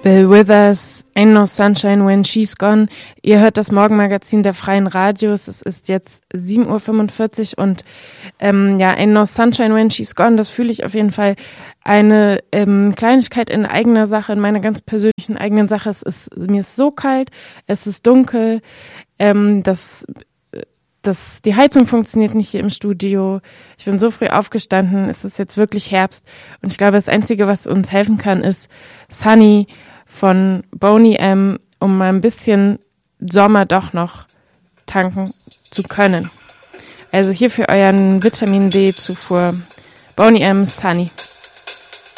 Bill Withers, Ain't No Sunshine When She's Gone. Ihr hört das Morgenmagazin der Freien Radios. Es ist jetzt 7:45 Uhr und Ain't No Sunshine When She's Gone, das fühle ich auf jeden Fall eine Kleinigkeit in eigener Sache, in meiner ganz persönlichen eigenen Sache. Mir ist so kalt, es ist dunkel, die Heizung funktioniert nicht hier im Studio. Ich bin so früh aufgestanden, es ist jetzt wirklich Herbst und ich glaube, das Einzige, was uns helfen kann, ist Sunny von Boney M., um mal ein bisschen Sommer doch noch tanken zu können. Also hier für euren Vitamin D-Zufuhr Boney M. Sunny.